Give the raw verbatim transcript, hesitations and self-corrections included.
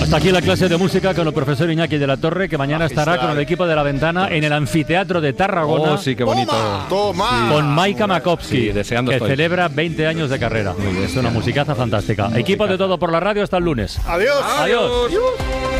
Hasta aquí la clase de música con el profesor Iñaki de la Torre, que mañana estará con el equipo de La Ventana en el anfiteatro de Tarragona. Oh, sí, qué bonito. Toma. Con Maika Makovsky, Sí, deseando que estoy. celebra veinte años de carrera. Es una musicaza fantástica. Equipo de Todo por la Radio, hasta el lunes. Adiós. Adiós.